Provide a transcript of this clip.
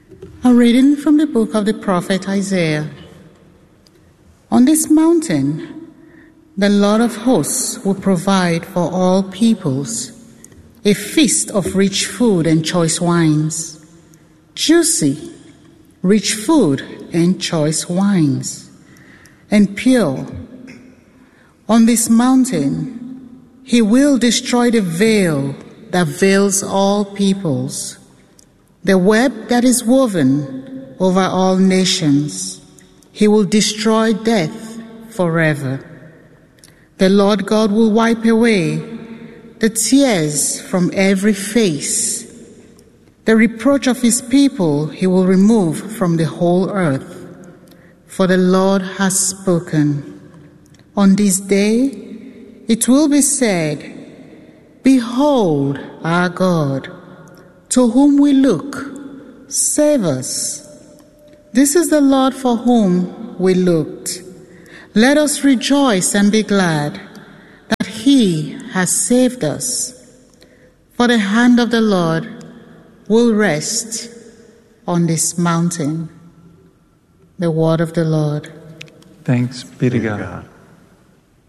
A reading from the book of the prophet Isaiah. On this mountain, the Lord of hosts will provide for all peoples a feast of rich food and choice wines, juicy, rich food and choice wines, and pure. On this mountain, he will destroy the veil that veils all peoples, the web that is woven over all nations. He will destroy death forever. The Lord God will wipe away the tears from every face. The reproach of his people he will remove from the whole earth. For the Lord has spoken. On this day it will be said, "Behold our God, to whom we look, save us. This is the Lord for whom we looked. Let us rejoice and be glad that he has saved us. For the hand of the Lord will rest on this mountain." The word of the Lord. Thanks be to God.